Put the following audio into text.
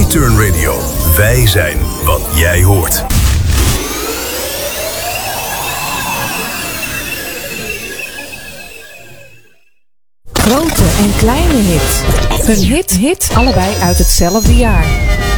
U-Turn Radio. Wij zijn wat jij hoort. Grote en kleine hits. Een hit, allebei uit hetzelfde jaar.